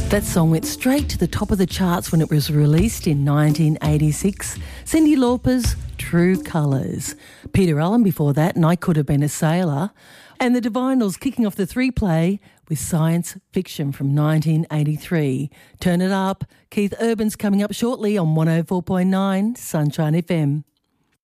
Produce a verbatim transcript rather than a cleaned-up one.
That song went straight to the top of the charts when it was released in nineteen eighty-six. Cyndi Lauper's True Colours. Peter Allen before that, and I Could Have Been a Sailor. And the Divinyls kicking off the three-play with Science Fiction from nineteen eighty-three. Turn it up. Keith Urban's coming up shortly on one oh four point nine Sunshine F M.